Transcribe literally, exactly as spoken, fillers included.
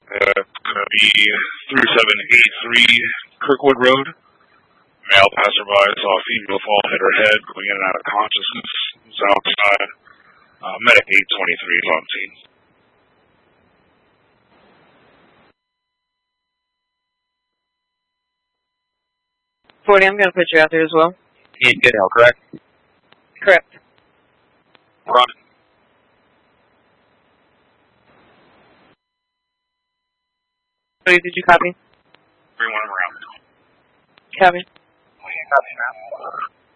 Uh, it's going to be three seven eight three Kirkwood Road. Male passerby saw a female fall, hit her head, going in and out of consciousness. Was outside. Uh, medic eight twenty-three is on scene. forty, I'm going to put you out there as well. In Goodell, correct? Correct. Run. forty, did you copy? Everyone around. Copy. Copy, ma'am.